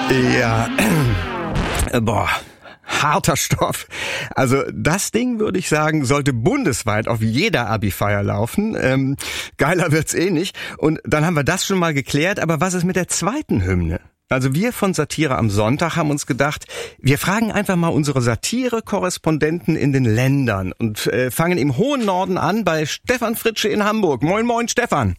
Ja, boah. Harter Stoff. Also das Ding, würde ich sagen, sollte bundesweit auf jeder Abi-Feier laufen. Geiler wird's eh nicht. Und dann haben wir das schon mal geklärt. Aber was ist mit der zweiten Hymne? Also wir von Satire am Sonntag haben uns gedacht, wir fragen einfach mal unsere Satire-Korrespondenten in den Ländern und fangen im hohen Norden an bei Stefan Fritsche in Hamburg. Moin, moin, Stefan.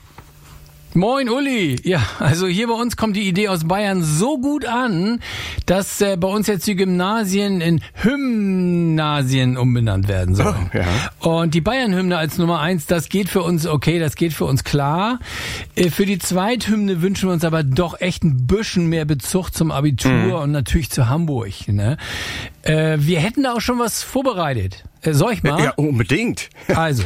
Moin Uli. Ja, also hier bei uns kommt die Idee aus Bayern so gut an, dass bei uns jetzt die Gymnasien in Hymnasien umbenannt werden sollen. Oh, ja. Und die Bayern-Hymne als Nummer 1, das geht für uns okay, das geht für uns klar. Für die Zweithymne wünschen wir uns aber doch echt ein bisschen mehr Bezug zum Abitur und natürlich zu Hamburg. Ne? Wir hätten da auch schon was vorbereitet. Soll ich mal? Ja, unbedingt. Also,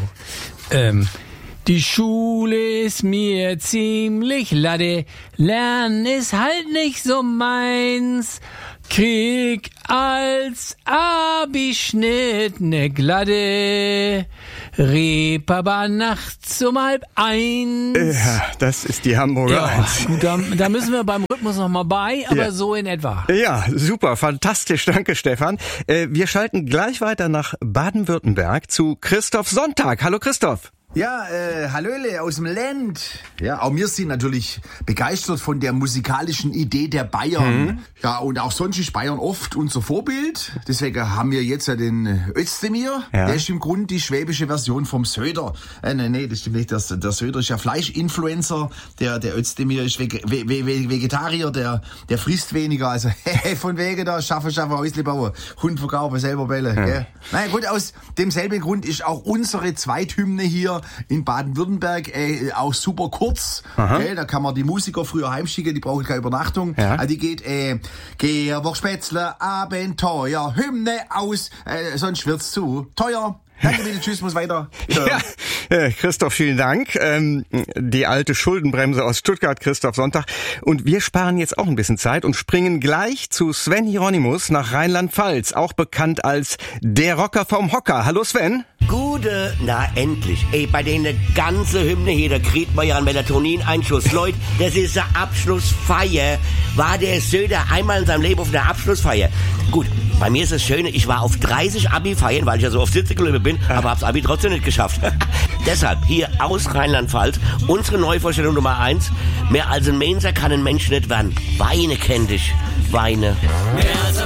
die Schule ist mir ziemlich lade, Lernen ist halt nicht so meins. Krieg als Abischnitt ne Gladde, Reeperbahn nachts um 12:30. Ja, das ist die Hamburger Eins. Gut, da müssen wir beim Rhythmus noch mal bei, aber so in etwa. Ja, super, fantastisch, danke Stefan. Wir schalten gleich weiter nach Baden-Württemberg zu Christoph Sonntag. Hallo Christoph. Ja, Hallöle aus dem Land. Ja, auch wir sind natürlich begeistert von der musikalischen Idee der Bayern. Ja, und auch sonst ist Bayern oft unser Vorbild. Deswegen haben wir jetzt ja den Özdemir. Ja. Der ist im Grunde die schwäbische Version vom Söder. Nee, das stimmt nicht. Der Söder ist ja Fleischinfluencer. Der Özdemir ist Vegetarier. Der frisst weniger. Also, von wegen da, schaffe, Häusle bauen. Hund verkaufen, selber bellen. Ja. Nein, gut, aus demselben Grund ist auch unsere Zweithymne hier in Baden-Württemberg auch super kurz. Da kann man die Musiker früher heimschicken, die brauchen keine Übernachtung. Ja. Also die geht Georg-Spätzle, Abenteuer, Hymne aus, sonst wird's zu teuer. Danke, bitte, tschüss, muss weiter. Ja, Christoph, vielen Dank. Die alte Schuldenbremse aus Stuttgart, Christoph Sonntag. Und wir sparen jetzt auch ein bisschen Zeit und springen gleich zu Sven Hieronymus nach Rheinland-Pfalz, auch bekannt als der Rocker vom Hocker. Hallo Sven. Gute, na endlich. Ey, bei denen ganze Hymne hier, da kriegt man ja einen Melatonin-Einschuss. Leute, das ist eine Abschlussfeier. War der Söder einmal in seinem Leben auf einer Abschlussfeier? Gut, bei mir ist das Schöne, ich war auf 30 Abi-Feiern, weil ich ja so oft Sitzeklöbe bin, aber hab's Abi trotzdem nicht geschafft. Deshalb hier aus Rheinland-Pfalz unsere Neuvorstellung Nummer 1. Mehr als ein Mensa kann ein Mensch nicht werden. Weine kennt dich. Weine. Mehr als ein